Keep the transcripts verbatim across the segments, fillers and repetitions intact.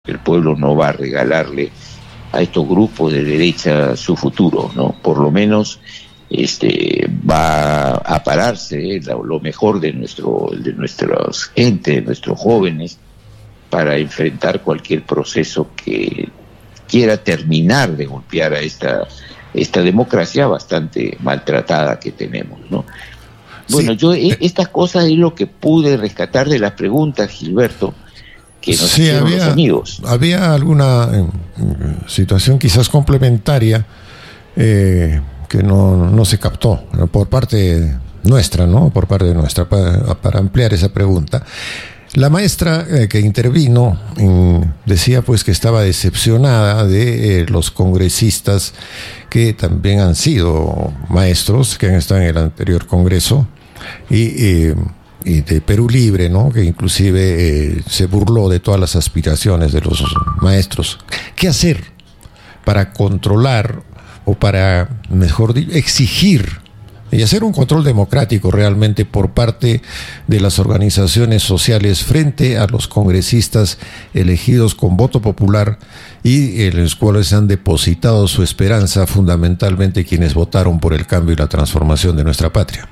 El pueblo no va a regalarle a estos grupos de derecha su futuro, ¿no? Por lo menos este va a pararse lo, lo mejor de nuestro de nuestras gente, de nuestros jóvenes, para enfrentar cualquier proceso que quiera terminar de golpear a esta esta democracia bastante maltratada que tenemos, ¿no? Bueno, sí. yo estas cosas es lo que pude rescatar de las preguntas, Gilberto, que nos sí, hicieron había, los amigos. Había alguna eh, situación quizás complementaria eh, que no, no se captó por parte nuestra, ¿no? Por parte nuestra, para, para ampliar esa pregunta. La maestra eh, que intervino eh, decía pues que estaba decepcionada de eh, los congresistas que también han sido maestros, que han estado en el anterior congreso, y... Eh, y de Perú Libre, ¿no? Que inclusive eh, se burló de todas las aspiraciones de los maestros. ¿Qué hacer para controlar o para, mejor dicho, exigir y hacer un control democrático realmente por parte de las organizaciones sociales frente a los congresistas elegidos con voto popular y en los cuales han depositado su esperanza fundamentalmente quienes votaron por el cambio y la transformación de nuestra patria?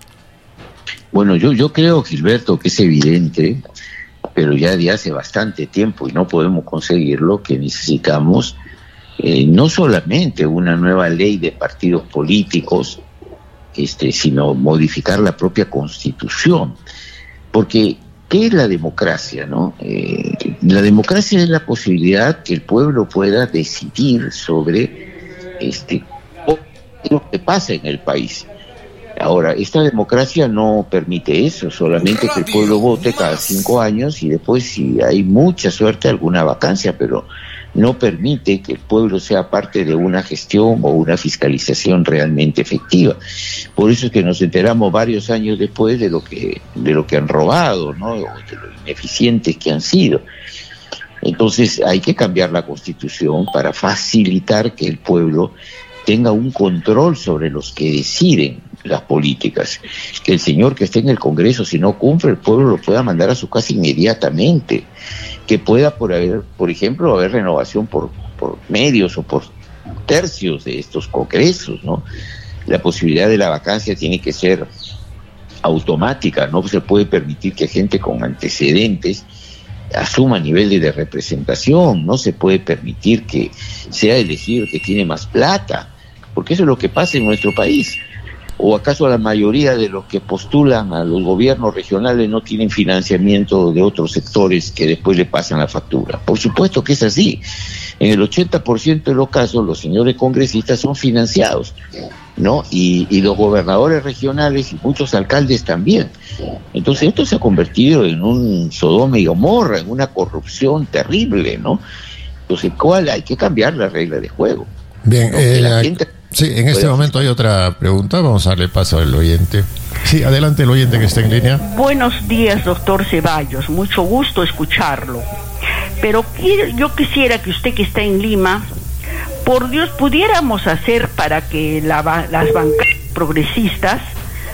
Bueno, yo, yo creo, Gilberto, que es evidente, pero ya de hace bastante tiempo y no podemos conseguirlo, que necesitamos eh, no solamente una nueva ley de partidos políticos, este, sino modificar la propia Constitución. Porque, ¿qué es la democracia, no? Eh, la democracia es la posibilidad que el pueblo pueda decidir sobre este, lo que pasa en el país. Ahora, esta democracia no permite eso, solamente que el pueblo vote cada cinco años y después, si hay mucha suerte, alguna vacancia, pero no permite que el pueblo sea parte de una gestión o una fiscalización realmente efectiva. Por eso es que nos enteramos varios años después de lo que de lo que han robado, ¿no? O de lo ineficientes que han sido. Entonces, hay que cambiar la Constitución para facilitar que el pueblo tenga un control sobre los que deciden las políticas, que el señor que esté en el Congreso, si no cumple, el pueblo lo pueda mandar a su casa inmediatamente, que pueda, por haber, por ejemplo, haber renovación por, por medios o por tercios de estos congresos, ¿no? La posibilidad de la vacancia tiene que ser automática, no se puede permitir que gente con antecedentes asuma niveles de representación, no se puede permitir que sea elegido el que tiene más plata, porque eso es lo que pasa en nuestro país. ¿O acaso la mayoría de los que postulan a los gobiernos regionales no tienen financiamiento de otros sectores que después le pasan la factura? Por supuesto que es así. En el ochenta por ciento de los casos los señores congresistas son financiados, ¿no? Y, y los gobernadores regionales y muchos alcaldes también. Entonces esto se ha convertido en un Sodoma y Gomorra, en una corrupción terrible, ¿no? Entonces, ¿cuál? Hay que cambiar la regla de juego. Bien, ¿no? eh, la gente... sí, en este momento hay otra pregunta, vamos a darle paso al oyente. Sí, adelante el oyente que está en línea. Buenos días, doctor Ceballos, mucho gusto escucharlo. Pero quiero, yo quisiera que usted que está en Lima, por Dios, pudiéramos hacer para que la, las bancadas progresistas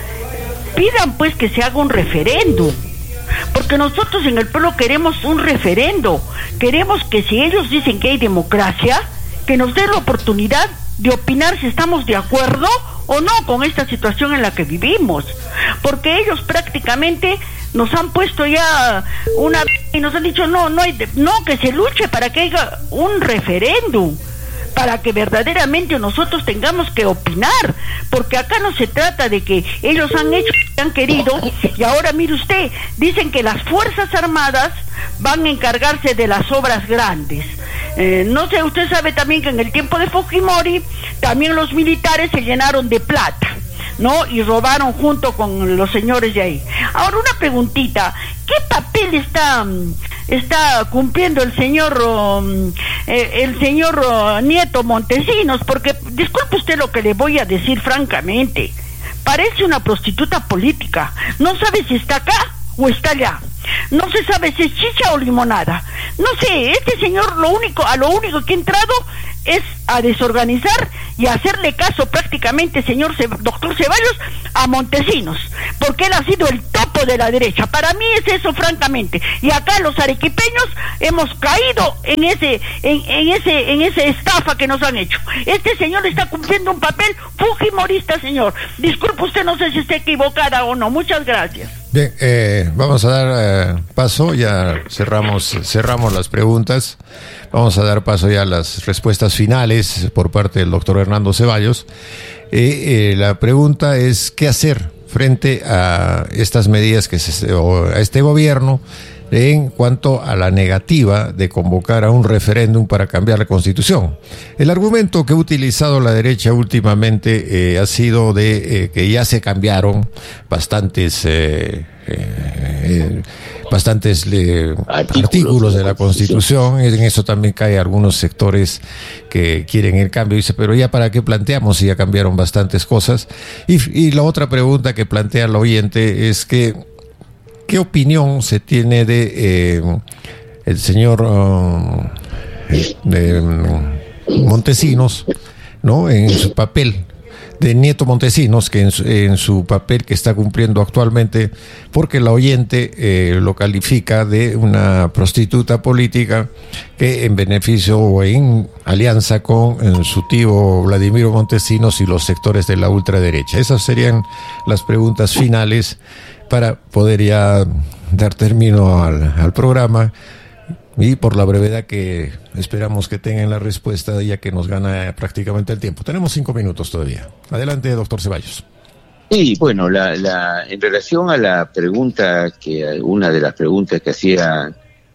pidan pues que se haga un referéndum. Porque nosotros en el pueblo queremos un referendo, queremos que si ellos dicen que hay democracia, que nos den la oportunidad de opinar si estamos de acuerdo o no con esta situación en la que vivimos, porque ellos prácticamente nos han puesto ya una y nos han dicho no, no hay de, no que se luche para que haya un referéndum, para que verdaderamente nosotros tengamos que opinar, porque acá no se trata de que ellos han hecho lo que han querido y ahora mire usted, dicen que las Fuerzas Armadas van a encargarse de las obras grandes. Eh, no sé, usted sabe también que en el tiempo de Fujimori también los militares se llenaron de plata, ¿no? Y robaron junto con los señores de ahí. Ahora una preguntita, ¿qué papel está está cumpliendo el señor um, eh, el señor uh, Nieto Montesinos? Porque disculpe usted lo que le voy a decir francamente, parece una prostituta política, no sabe si está acá o está allá. No se sabe si es chicha o limonada. No sé, este señor lo único, a lo único que ha entrado es a desorganizar y a hacerle caso prácticamente, señor Ce- doctor Ceballos, a Montesinos, porque él ha sido el topo de la derecha. Para mí es eso, francamente. Y acá los arequipeños hemos caído en ese, en, en ese, en esa estafa que nos han hecho. Este señor está cumpliendo un papel fujimorista, señor. Disculpe usted, no sé si está equivocada o no. Muchas gracias. Bien, eh, vamos a dar eh, paso, ya cerramos, cerramos las preguntas, vamos a dar paso ya a las respuestas finales por parte del doctor Hernando Ceballos. Eh, eh, la pregunta es, ¿qué hacer frente a estas medidas que se, o a este gobierno en cuanto a la negativa de convocar a un referéndum para cambiar la Constitución? El argumento que ha utilizado la derecha últimamente eh, ha sido de eh, que ya se cambiaron bastantes eh, eh, bastantes eh, artículos, artículos de la Constitución. En eso también cae algunos sectores que quieren el cambio. Dice, pero ya para qué planteamos si ya cambiaron bastantes cosas. Y, y la otra pregunta que plantea el oyente es que ¿qué opinión se tiene de eh, el señor uh, de, um, Montesinos, ¿no? En su papel de Nieto Montesinos, que en su, en su papel que está cumpliendo actualmente, porque el oyente eh, lo califica de una prostituta política que en beneficio o en alianza con en su tío Vladimiro Montesinos y los sectores de la ultraderecha. Esas serían las preguntas finales para poder ya dar término al, al programa, y por la brevedad que esperamos que tengan la respuesta, ya que nos gana prácticamente el tiempo. Tenemos cinco minutos todavía. Adelante, doctor Ceballos. Sí, bueno, la, la, en relación a la pregunta, que una de las preguntas que hacían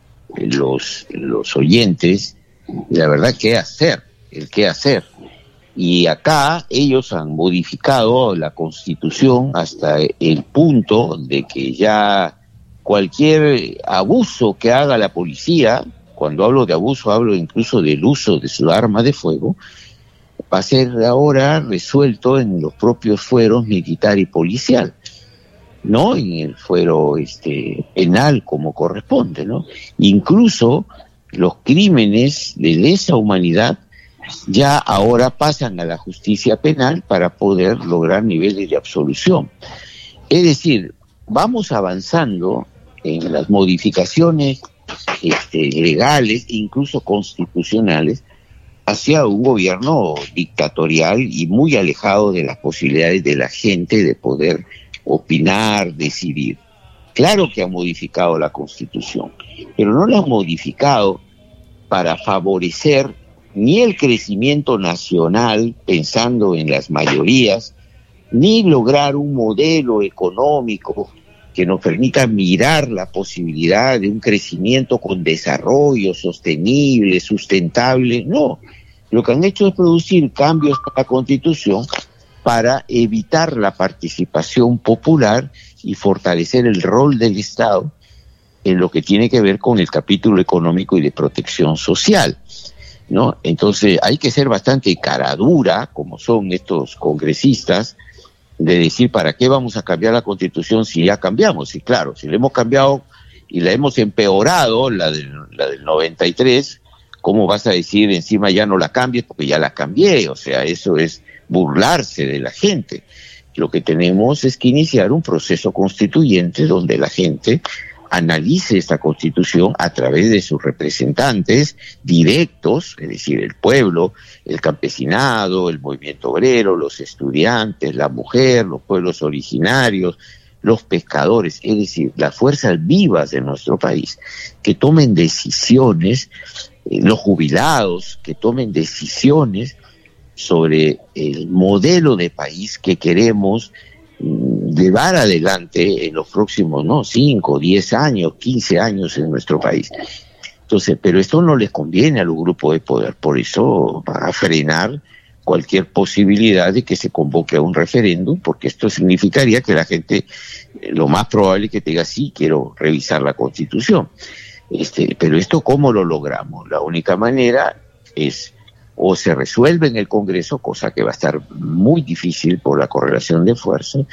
los, los oyentes, la verdad, ¿qué hacer? El qué hacer. Y acá ellos han modificado la Constitución hasta el punto de que ya cualquier abuso que haga la policía, cuando hablo de abuso hablo incluso del uso de su arma de fuego, va a ser ahora resuelto en los propios fueros militar y policial, no en el fuero este penal como corresponde, ¿no? Incluso los crímenes de lesa humanidad ya ahora pasan a la justicia penal para poder lograr niveles de absolución. Es decir, vamos avanzando en las modificaciones este, legales e incluso constitucionales hacia un gobierno dictatorial y muy alejado de las posibilidades de la gente de poder opinar, decidir. Claro que ha modificado la Constitución, pero no la ha modificado para favorecer ni el crecimiento nacional, pensando en las mayorías, ni lograr un modelo económico que nos permita mirar la posibilidad de un crecimiento con desarrollo sostenible, sustentable. No, lo que han hecho es producir cambios a la Constitución para evitar la participación popular y fortalecer el rol del Estado en lo que tiene que ver con el capítulo económico y de protección social, ¿no? Entonces hay que ser bastante caradura, como son estos congresistas, de decir, ¿para qué vamos a cambiar la Constitución si ya cambiamos? Y claro, si la hemos cambiado y la hemos empeorado, la del, la del noventa y tres, ¿cómo vas a decir encima ya no la cambies porque ya la cambié? O sea, eso es burlarse de la gente. Lo que tenemos es que iniciar un proceso constituyente donde la gente analice esta Constitución a través de sus representantes directos, es decir, el pueblo, el campesinado, el movimiento obrero, los estudiantes, la mujer, los pueblos originarios, los pescadores, es decir, las fuerzas vivas de nuestro país, que tomen decisiones, eh, los jubilados, que tomen decisiones sobre el modelo de país que queremos llevar adelante en los próximos, no, cinco, diez años, quince años en nuestro país. Entonces, pero esto no les conviene a los grupos de poder, por eso va a frenar cualquier posibilidad de que se convoque a un referéndum, porque esto significaría que la gente, lo más probable es que te diga, sí, quiero revisar la Constitución. Este, pero esto, ¿cómo lo logramos? La única manera es o se resuelve en el Congreso, cosa que va a estar muy difícil por la correlación de fuerzas,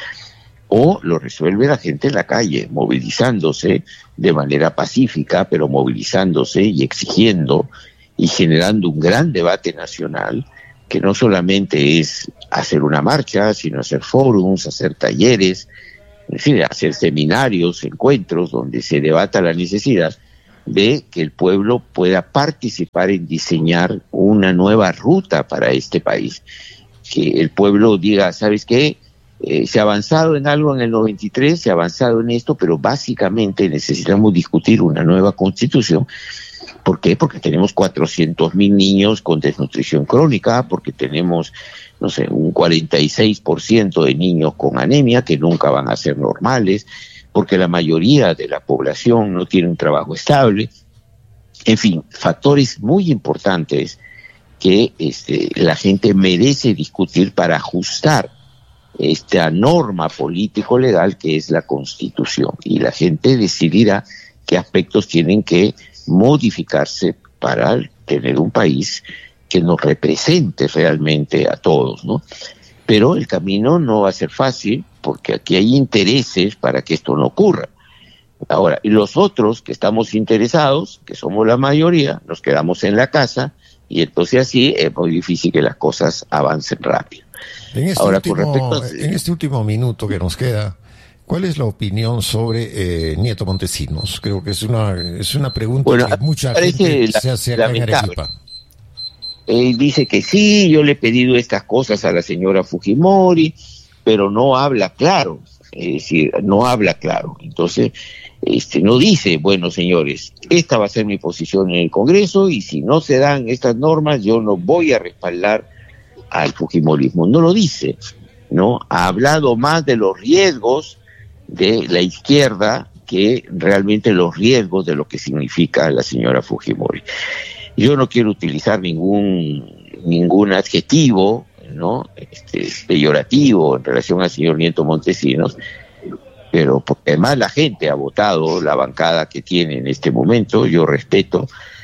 o lo resuelve la gente en la calle, movilizándose de manera pacífica, pero movilizándose y exigiendo y generando un gran debate nacional, que no solamente es hacer una marcha, sino hacer forums, hacer talleres, es decir, hacer seminarios, encuentros donde se debata la necesidad de que el pueblo pueda participar en diseñar una nueva ruta para este país. Que el pueblo diga, ¿sabes qué? Eh, se ha avanzado en algo en el noventa y tres, se ha avanzado en esto, pero básicamente necesitamos discutir una nueva constitución. ¿Por qué? Porque tenemos cuatrocientos mil niños con desnutrición crónica, porque tenemos, no sé, un cuarenta y seis por ciento de niños con anemia que nunca van a ser normales, porque la mayoría de la población no tiene un trabajo estable. En fin, factores muy importantes que este, la gente merece discutir para ajustar esta norma político-legal que es la Constitución. Y la gente decidirá qué aspectos tienen que modificarse para tener un país que nos represente realmente a todos, ¿no? Pero el camino no va a ser fácil, porque aquí hay intereses para que esto no ocurra. Ahora, y los otros que estamos interesados, que somos la mayoría, nos quedamos en la casa, y entonces así es muy difícil que las cosas avancen rápido. En este, Ahora, último, con respecto a... en este último minuto que nos queda, ¿cuál es la opinión sobre eh, Nieto Montesinos? Creo que es una es una pregunta bueno, que mucha gente la, se hace acá en Arequipa. Él dice que sí, yo le he pedido estas cosas a la señora Fujimori, pero no habla claro, es decir, no habla claro. Entonces, este, no dice, bueno, señores, esta va a ser mi posición en el Congreso y si no se dan estas normas, yo no voy a respaldar al Fujimorismo. No lo dice, ¿no? Ha hablado más de los riesgos de la izquierda que realmente los riesgos de lo que significa la señora Fujimori. Yo no quiero utilizar ningún ningún adjetivo, ¿no? Este, peyorativo en relación al señor Nieto Montesinos, pero porque además la gente ha votado la bancada que tiene en este momento, yo respeto,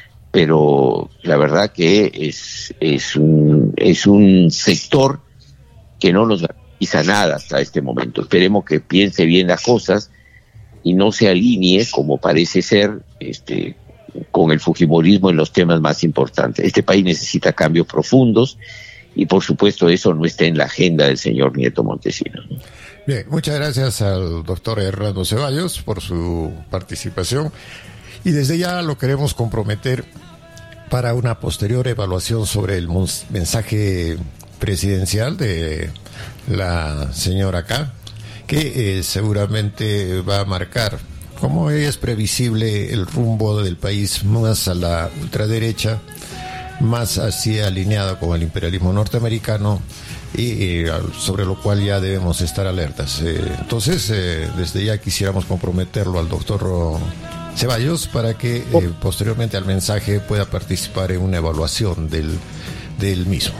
pero la verdad que es es un es un sector que no nos garantiza nada hasta este momento. Esperemos que piense bien las cosas y no se alinee, como parece ser, este con el fujimorismo en los temas más importantes. Este país necesita cambios profundos y por supuesto eso no está en la agenda del señor Nieto Montesinos, ¿no? Bien, muchas gracias al doctor Hernando Ceballos por su participación y desde ya lo queremos comprometer para una posterior evaluación sobre el mensaje presidencial de la señora K, que eh, seguramente va a marcar, como es previsible, el rumbo del país más a la ultraderecha, más así alineado con el imperialismo norteamericano y eh, sobre lo cual ya debemos estar alertas. Eh, entonces, eh, desde ya quisiéramos comprometerlo al doctor Ceballos para que eh, posteriormente al mensaje pueda participar en una evaluación del, del mismo.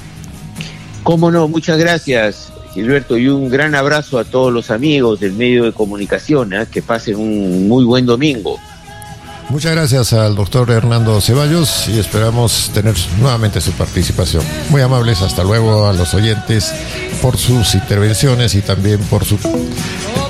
Cómo no, muchas gracias, Gilberto, y un gran abrazo a todos los amigos del medio de comunicación, ¿eh? Que pasen un muy buen domingo. Muchas gracias al doctor Hernando Ceballos y esperamos tener nuevamente su participación. Muy amables, hasta luego a los oyentes por sus intervenciones y también por su